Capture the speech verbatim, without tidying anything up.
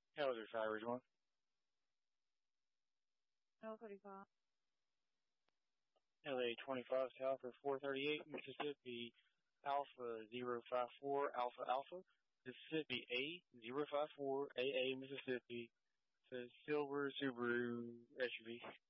How's your Cyrus one? L thirty-five. L A twenty-five South or four thirty-eight, Mississippi Alpha zero five four Alpha Alpha, Mississippi A zero five four A A, Mississippi, says Silver Subaru S U V.